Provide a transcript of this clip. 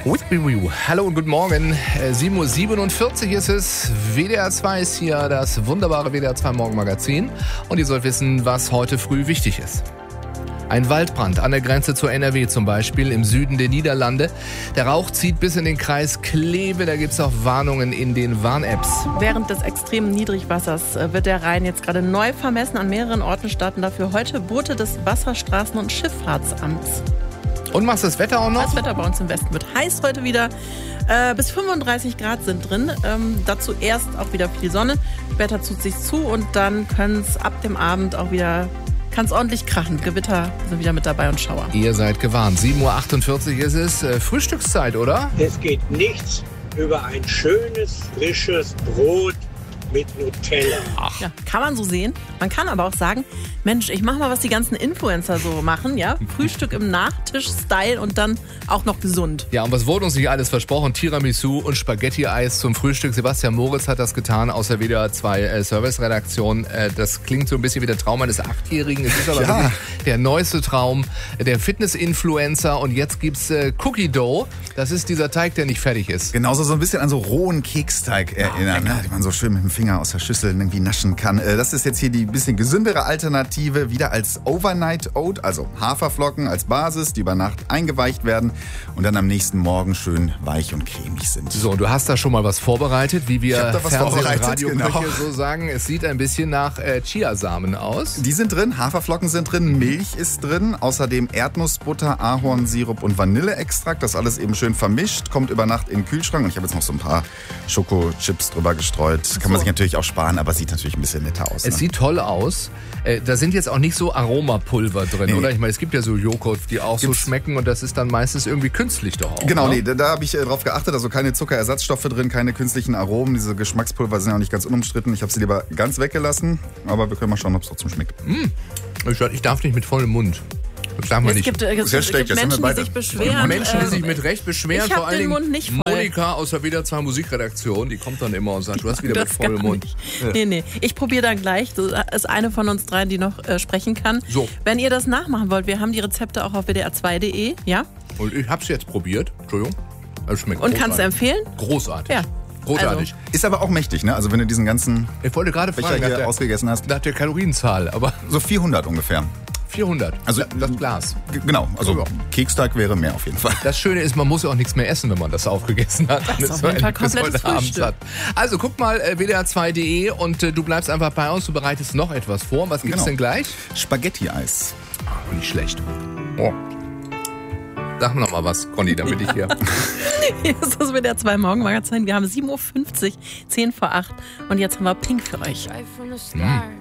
Hallo und guten Morgen. 7.47 Uhr ist es. WDR 2 ist hier, das wunderbare WDR 2 Morgenmagazin. Und ihr sollt wissen, was heute früh wichtig ist. Ein Waldbrand an der Grenze zur NRW zum Beispiel, im Süden der Niederlande. Der Rauch zieht bis in den Kreis Kleve. Da gibt es auch Warnungen in den Warn-Apps. Während des extremen Niedrigwassers wird der Rhein jetzt gerade neu vermessen. An mehreren Orten starten dafür heute Boote des Wasserstraßen- und Schifffahrtsamts. Und machst das Wetter auch noch? Das Wetter bei uns im Westen wird heiß heute wieder. Bis 35 Grad sind drin. Dazu erst auch wieder viel Sonne. Wetter zieht sich zu und dann können es ab dem Abend auch wieder, kann es ordentlich krachen. Gewitter sind wieder mit dabei und Schauer. Ihr seid gewarnt. 7.48 Uhr ist es. Frühstückszeit, oder? Es geht nichts über ein schönes, frisches Brot mit Nutella. Ja, kann man so sehen. Man kann aber auch sagen, Mensch, ich mach mal, was die ganzen Influencer so machen, ja? Frühstück im Nachtisch-Style und dann auch noch gesund. Ja, und was wurde uns nicht alles versprochen? Tiramisu und Spaghetti-Eis zum Frühstück. Sebastian Moritz hat das getan aus der WDR 2 Service-Redaktion. Das klingt so ein bisschen wie der Traum eines Achtjährigen. Es ist aber wirklich der neueste Traum der Fitness-Influencer. Und jetzt gibt's Cookie Dough. Das ist dieser Teig, der nicht fertig ist. Genauso so ein bisschen an so rohen Keksteig erinnern, ne? Die man so schön mit dem Finger aus der Schüssel irgendwie naschen kann. Das ist jetzt hier die bisschen gesündere Alternative, wieder als Overnight Oat, also Haferflocken als Basis, die über Nacht eingeweicht werden und dann am nächsten Morgen schön weich und cremig sind. So, und du hast da schon mal was vorbereitet, wie wir Fernseh- und Radioköche genau so sagen. Es sieht ein bisschen nach Chiasamen aus. Die sind drin, Haferflocken sind drin, Milch ist drin, außerdem Erdnussbutter, Ahornsirup und Vanilleextrakt. Das alles eben schön vermischt, kommt über Nacht in den Kühlschrank. Und ich habe jetzt noch so ein paar Schokochips drüber gestreut. Kann man sich natürlich auch sparen, aber sieht natürlich ein bisschen netter aus. Es sieht toll aus. Da sind jetzt auch nicht so Aromapulver drin, oder? Ich meine, es gibt ja so Joghurt, die auch so schmecken und das ist dann meistens irgendwie künstlich doch auch. Genau, ne? da habe ich drauf geachtet. Also keine Zuckerersatzstoffe drin, keine künstlichen Aromen. Diese Geschmackspulver sind ja auch nicht ganz unumstritten. Ich habe sie lieber ganz weggelassen, aber wir können mal schauen, ob es trotzdem schmeckt. Ich darf nicht mit vollem Mund. Das darf man nicht. Es gibt Menschen, die sich beschweren. Menschen, die sich mit Recht beschweren. Ich vor allen den Dingen Mund nicht voll. Monika aus der WDR 2 Musikredaktion, die kommt dann immer und sagt, du hast wieder mit vollem Mund. Nee. Ich probiere dann gleich. Das ist eine von uns dreien, die noch sprechen kann. So. Wenn ihr das nachmachen wollt, wir haben die Rezepte auch auf wdr2.de, ja? Und ich hab's jetzt probiert. Entschuldigung. Es schmeckt Und kannst du empfehlen? Großartig. Ja. Großartig. Ist aber auch mächtig, ne? Also wenn du diesen ganzen Ich wollte gerade Becher fragen, hier ausgegessen hast. nach der Kalorienzahl, aber So 400 ungefähr. 400. Also das Glas. Genau, also Ja. Keksteig wäre mehr auf jeden Fall. Das Schöne ist, man muss ja auch nichts mehr essen, wenn man das aufgegessen hat. Das ist auf jeden Fall komplettes Frühstück. Also guck mal wdr2.de und du bleibst einfach bei uns. Du bereitest noch etwas vor. Was gibt's denn gleich? Spaghetti-Eis. Nicht schlecht. Oh. Sag noch mal was, Conny, damit ich hier... Hier ist das WDR 2 Morgenmagazin. Wir haben 7.50 Uhr, 10 vor 8 und jetzt haben wir Pink für euch. Right from the start.